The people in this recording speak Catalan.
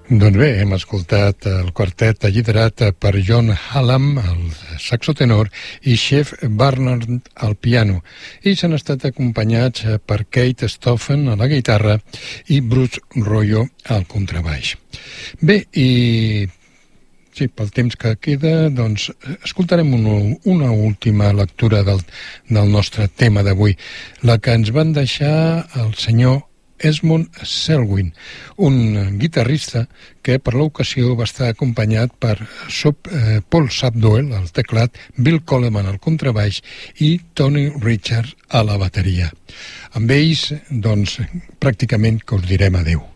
Doncs bé, hem escoltat el quartet liderat per John Hallam, el saxotenor, i Chef Barnard al piano, i s'han estat acompanyats per Kate Stoffen a la guitarra i Bruce Royo al contrabaix. Bé, i sí, pel temps que queda, doncs escoltarem una última lectura del nostre tema d'avui, la que ens van deixar el senyor Esmond Selwyn, un guitarrista que per l'ocasió va estar acompanyat per Paul Subdoyle al teclat, Bill Coleman al contrabaix i Tony Richards a la bateria. Amb ells, doncs, pràcticament que us direm adeu.